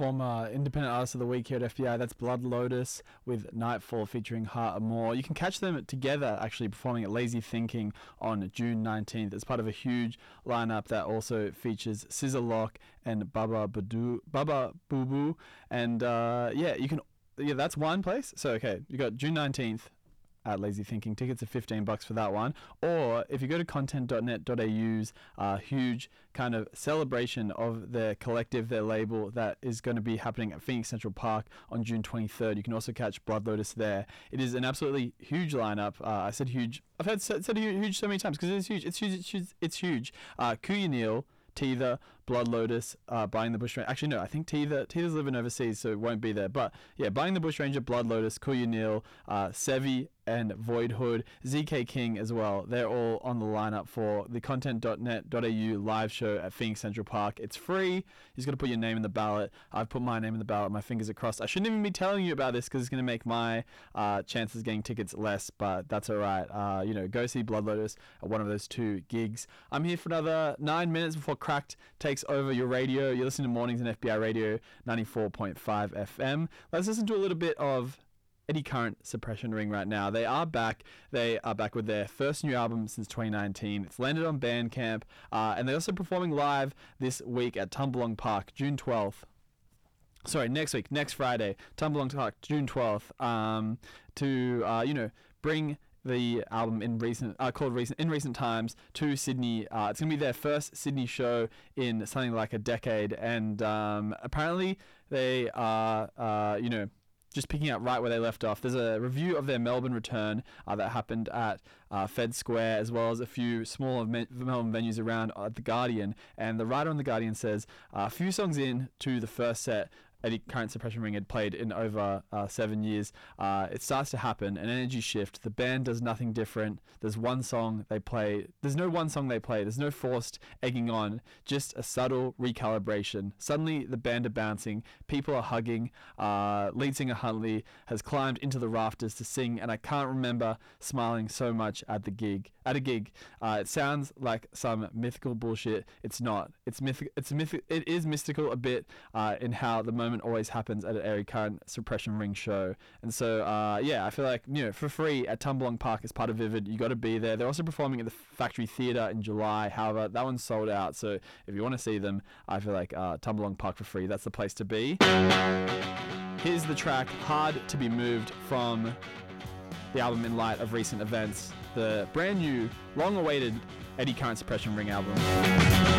former Independent Artist of the Week here at FBI. That's Blood Lotus with Nightfall featuring Heart of More. You can catch them together actually performing at Lazy Thinking on June 19th. It's part of a huge lineup that also features Scissor Lock and Baba Boo Boo. And that's one place. So okay, you got June 19th at Lazy Thinking. Tickets are $15 for that one. Or if you go to content.net.au's huge kind of celebration of their collective, their label, that is going to be happening at Phoenix Central Park on June 23rd. You can also catch Blood Lotus there. It is an absolutely huge lineup. I said huge. I've said huge so many times because it is huge. It's huge. Kuya Neal, Teether, Blood Lotus, Buying the Bushranger. Actually, no, I think Teether's living overseas, so it won't be there. But yeah, Buying the Bushranger, Blood Lotus, Kuya Neal, Sevi, and Voidhood, ZK King as well. They're all on the lineup for the content.net.au live show at Phoenix Central Park. It's free. You just got to put your name in the ballot. I've put my name in the ballot. My fingers are crossed. I shouldn't even be telling you about this because it's going to make my chances of getting tickets less, but that's all right. Go see Blood Lotus at one of those two gigs. I'm here for another 9 minutes before Cracked takes over your radio. You're listening to Mornings on FBI Radio 94.5 FM. Let's listen to a little bit of Eddie Current, Suppression Ring right now. They are back. They are back with their first new album since 2019. It's landed on Bandcamp, and they're also performing live this week at Tumbalong Park, June 12th. Sorry, next Friday, Tumbalong Park, June 12th, to bring the album in recent times to Sydney. It's going to be their first Sydney show in something like a decade, and apparently they are, just picking up right where they left off. There's a review of their Melbourne return that happened at Fed Square, as well as a few smaller Melbourne venues around at The Guardian. And the writer on The Guardian says, a few songs in to the first set Eddie Current Suppression Ring had played in over 7 years, it starts to happen, an energy shift. The band does nothing different. There's one song they play. There's no one song they play. There's no forced egging on, just a subtle recalibration. Suddenly, the band are bouncing. People are hugging. Lead singer Huntley has climbed into the rafters to sing, and I can't remember smiling so much at a gig. It sounds like some mythical bullshit. It's not. It is mystical a bit in how the moment always happens at an Eddie Current Suppression Ring show. And so I feel like for free at Tumbalong Park as part of Vivid, you got to be there. They're also performing at the Factory Theatre in July. However, that one's sold out, so if you want to see them, I feel like Tumbalong Park for free, that's the place to be. Here's the track Hard to Be Moved from the album In Light of Recent Events, the brand new long awaited Eddie Current Suppression Ring album.